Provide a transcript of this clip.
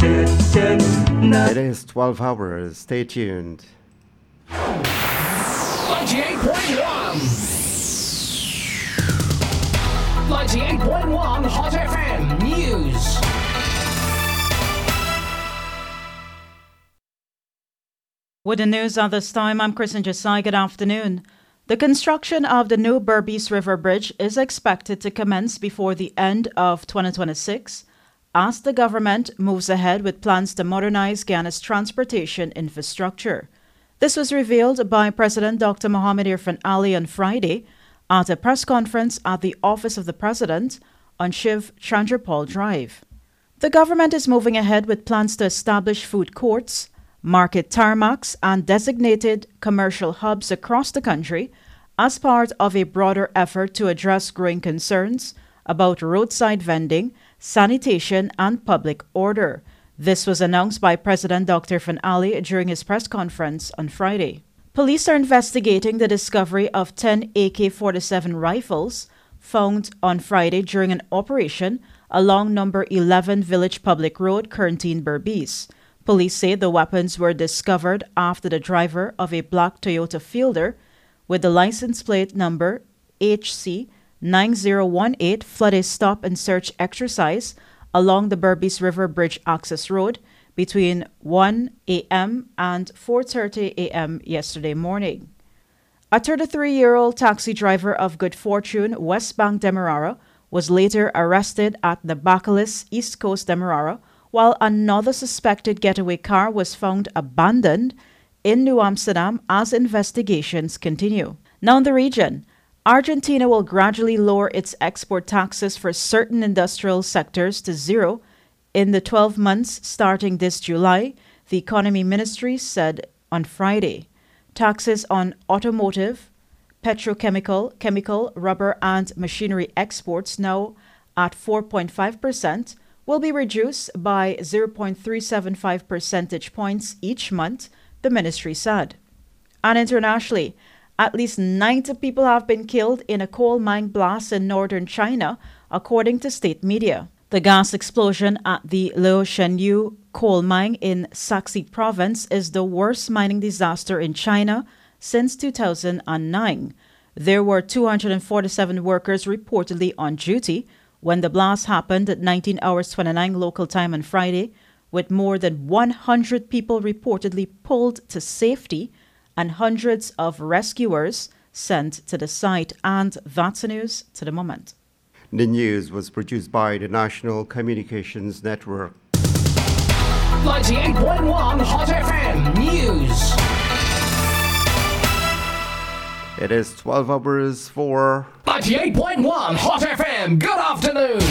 It is 12 hours. Stay tuned. 98.1 98.1 Hot FM News. With the news at this time, I'm Kristen Jasai. Good afternoon. The construction of the new Berbice River Bridge is expected to commence before the end of 2026 as the government moves ahead with plans to modernize Guyana's transportation infrastructure. This was revealed by President Dr. Mohamed Irfaan Ali on Friday at a press conference at the Office of the President on Shiv Chandrapal Drive. The government is moving ahead with plans to establish food courts, market tarmacs, and designated commercial hubs across the country as part of a broader effort to address growing concerns about roadside vending, sanitation, and public order. This was announced by President Dr. Irfaan Ali during his press conference on Friday. Police are investigating the discovery of 10 AK-47 rifles found on Friday during an operation along number 11 Village Public Road, Corentyne, Berbice. Police say the weapons were discovered after the driver of a black Toyota Fielder with the license plate number HC 9018 fled a stop and search exercise along the Berbice River Bridge access road between 1 a.m. and 4:30 a.m. yesterday morning. A 33-year-old taxi driver of good fortune, West Bank Demerara, was later arrested at the Bacalus, East Coast Demerara, while another suspected getaway car was found abandoned in New Amsterdam as investigations continue. Now in the region, Argentina will gradually lower its export taxes for certain industrial sectors to zero in the 12 months starting this July, the Economy Ministry said on Friday. Taxes on automotive, petrochemical, chemical, rubber, and machinery exports, now at 4.5%, will be reduced by 0.375 percentage points each month, the ministry said. And internationally, at least 90 people have been killed in a coal mine blast in northern China, according to state media. The gas explosion at the Liushenyu coal mine in Shaxi province is the worst mining disaster in China since 2009. There were 247 workers reportedly on duty when the blast happened at 19 hours 29 local time on Friday, with more than 100 people reportedly pulled to safety and hundreds of rescuers sent to the site. And that's the news to the moment. The news was produced by the National Communications Network. 98.1 Hot FM News. It is 12 hours for 98.1 Hot FM. Good afternoon.